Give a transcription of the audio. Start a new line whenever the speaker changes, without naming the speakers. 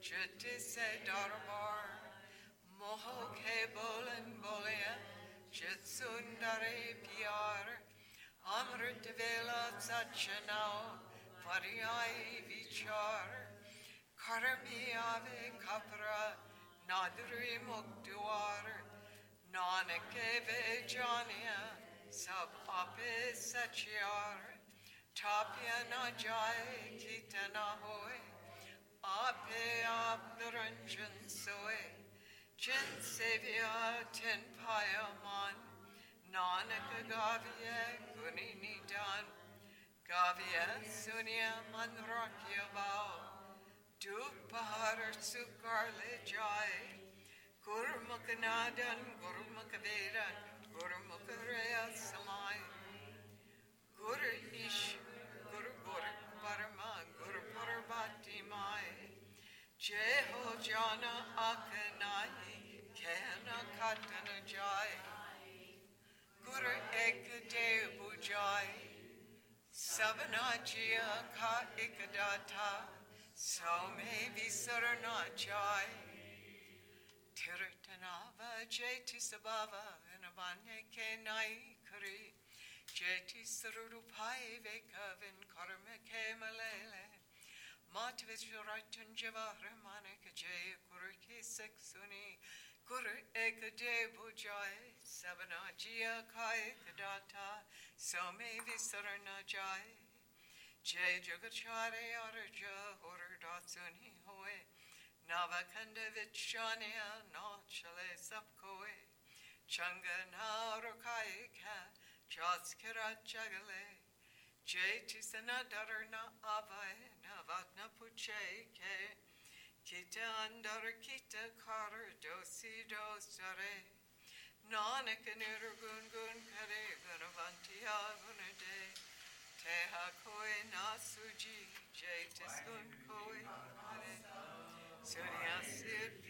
Jitise Darbar, Moho Ke Bolan Bolia, Jitsundare Piar, Amrit Vela Sachanao, Variai Vichar, Karami Ave Kapra, Nadri Mukduar, Nanakeve Jania, Sab Ape Sachiar, Tapia Najai Kitanahoe, Ape Abduranjan Soe, Jin Sevia Ten Payaman, Nanak Gavia Gunini Dan, Gavia Sunya Manrakya Bao, Dupahar Sukar Lejai, Gurmukanadan, Gurmukavedan, Gurmukarea Samai, Guru Ish, Guru Guru Parama, Guru Parvati Mai, Jeho Jana Akanai, Kena Katana Jai, Guru Ekade Bujai, Savanajia Ka Ikadata, Some Visarana Jai, Tiratanava Jeti Sabava, Vinavane Kenai Kari, Jeti Sarupai Vekavin Karma Kemalele, Matvishuratan Javara Manaka Jay Kuriki Seksuni, Kuru Ekade Bujai, Savanajia Kai Kadata, Some Visarana Jai, Jay Jagachare Araja Hordatsuni Hoe, Navakanda Vichania, Nachale Sapkoe, Changa Narokaika, Jaskara Jagale, Jetisana Darana Avae, Navatna Puche, Kita Andar Kita Kar Dosi Dosare, Nanak Nirgun Gun Kare Gunavantia Gunade, Teha Koe Nasuji, Jetis Gun Koe Kare, Surya Sid